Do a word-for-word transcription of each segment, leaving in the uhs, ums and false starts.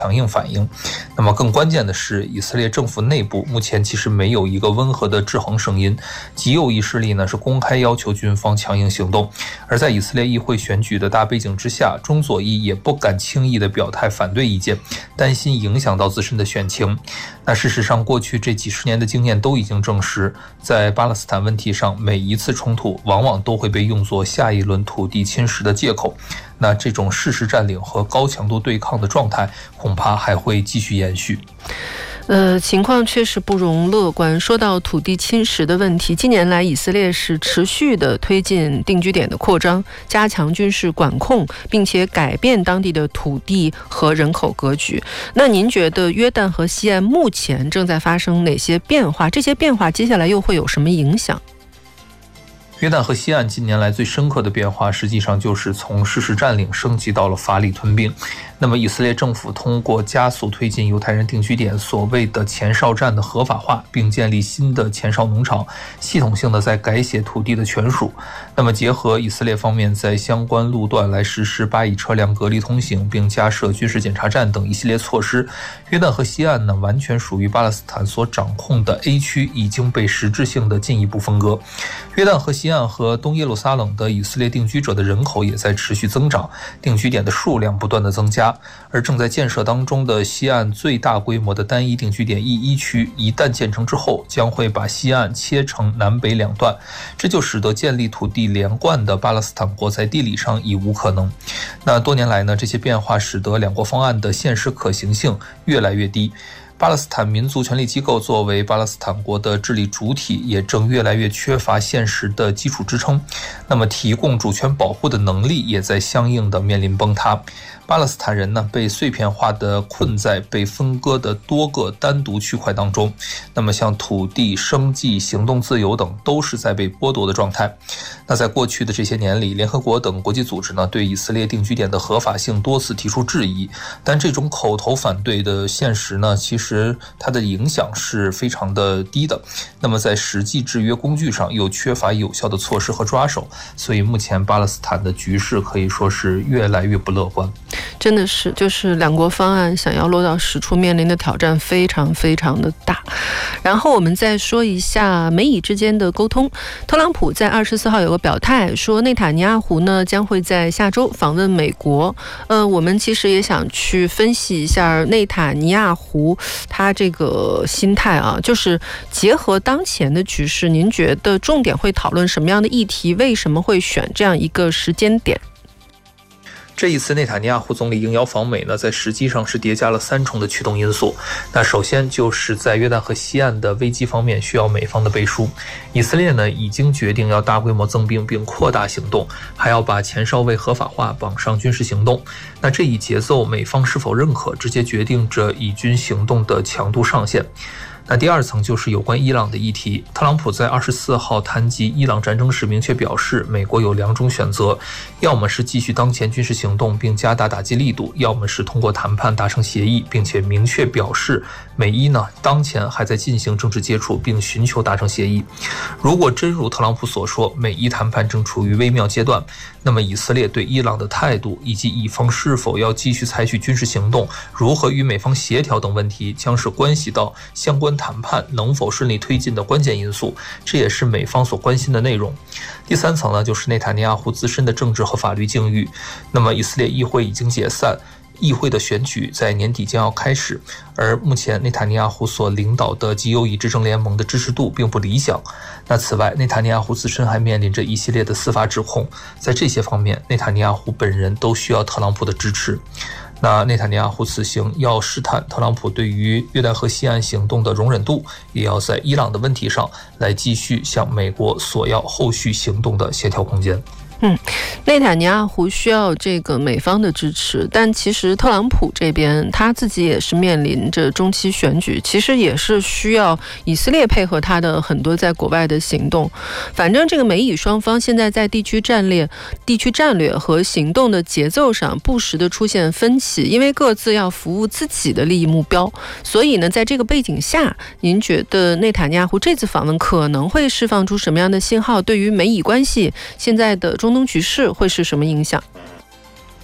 强硬反应。那么更关键的是，以色列政府内部目前其实没有一个温和的制衡声音，极右翼势力呢是公开要求军方强硬行动，而在以色列议会选举的大背景之下，中左翼也不敢轻易的表态反对意见，担心影响到自身的选情。那事实上，过去这几十年的经验都已经证实，在巴勒斯坦问题上，每一次冲突往往都会被用作下一轮土地侵蚀的借口。那这种事实占领和高强度对抗的状态，恐怕还会继续延续。 呃，情况确实不容乐观。说到土地侵蚀的问题，近年来以色列是持续的推进定居点的扩张，加强军事管控，并且改变当地的土地和人口格局。那您觉得约旦和西岸目前正在发生哪些变化？这些变化接下来又会有什么影响？ 约旦和西岸近年来最深刻的变化，实际上就是从事实占领升级到了法理吞并。那么以色列政府通过加速推进犹太人定居点所谓的前哨站的合法化，并建立新的前哨农场，系统性的在改写土地的权属。那么结合以色列方面在相关路段来实施巴以车辆隔离通行，并加设军事检查站等一系列措施，约旦和西岸呢完全属于巴勒斯坦所掌控的 A 区已经被实质性的进一步分割。约旦和西岸和东耶路撒冷的以色列定居者的人口也在持续增长，定居点的数量不断的增加，而正在建设当中的西岸最大规模的单一定居点 E 一区，一旦建成之后，将会把西岸切成南北两段，这就使得建立土地连贯的巴勒斯坦国在地理上已无可能。那多年来呢，这些变化使得两国方案的现实可行性越来越低。巴勒斯坦民族权力机构作为巴勒斯坦国的治理主体，也正越来越缺乏现实的基础支撑，那么提供主权保护的能力也在相应的面临崩塌。巴勒斯坦人呢，被碎片化的困在被分割的多个单独区块当中，那么像土地、生计、行动自由等都是在被剥夺的状态。那在过去的这些年里，联合国等国际组织呢，对以色列定居点的合法性多次提出质疑，但这种口头反对的现实呢，其实它的影响是非常的低的。那么在实际制约工具上又缺乏有效的措施和抓手，所以目前巴勒斯坦的局势可以说是越来越不乐观。 真的是，就是两国方案想要落到实处，面临的挑战非常非常的大。然后我们再说一下美以之间的沟通。特朗普在二十四号有个表态，说内塔尼亚胡呢将会在下周访问美国。呃，我们其实也想去分析一下内塔尼亚胡他这个心态啊，就是结合当前的局势，您觉得重点会讨论什么样的议题？为什么会选这样一个时间点？ 这一次内塔尼亚胡总理应邀访美呢，在实际上是叠加了三重的驱动因素。那首先就是在约旦和西岸的危机方面需要美方的背书。以色列呢已经决定要大规模增兵并扩大行动，还要把前哨位合法化绑上军事行动。那这一节奏美方是否认可，直接决定着以军行动的强度上限。那第二层就是有关伊朗的议题。特朗普在二十四号谈及伊朗战争时明确表示，美国有两种选择，要么是继续当前军事行动并加大打击力度，要么是通过谈判达成协议，并且明确表示美伊呢当前还在进行政治接触并寻求达成协议。如果真如特朗普所说，美伊谈判正处于微妙阶段，那么以色列对伊朗的态度以及以方是否要继续采取军事行动，如何与美方协调等问题，将是关系到相关谈判能否顺利推进的关键因素，这也是美方所关心的内容。第三层呢，就是内塔尼亚胡自身的政治和法律境遇。那么以色列议会已经解散，议会的选举在年底将要开始，而目前内塔尼亚胡所领导的极右翼执政联盟的支持度并不理想。那此外，内塔尼亚胡自身还面临着一系列的司法指控，在这些方面，内塔尼亚胡本人都需要特朗普的支持。那内塔尼亚胡此行要试探特朗普对于约旦河西岸行动的容忍度，也要在伊朗的问题上来继续向美国索要后续行动的协调空间。 嗯，内塔尼亚胡需要这个美方的支持，但其实特朗普这边他自己也是面临着中期选举，其实也是需要以色列配合他的很多在国外的行动。反正这个美以双方现在在地区战略、地区战略和行动的节奏上不时的出现分歧，因为各自要服务自己的利益目标。所以呢，在这个背景下，您觉得内塔尼亚胡这次访问可能会释放出什么样的信号？对于美以关系现在的中东局势会是什么影响？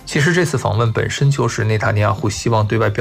其实这次访问本身就是内塔尼亚胡希望对外表